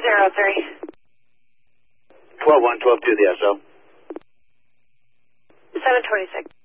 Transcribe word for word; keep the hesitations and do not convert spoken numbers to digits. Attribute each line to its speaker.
Speaker 1: zero three.
Speaker 2: twelve one, twelve two, the S O.
Speaker 1: seven twenty-six.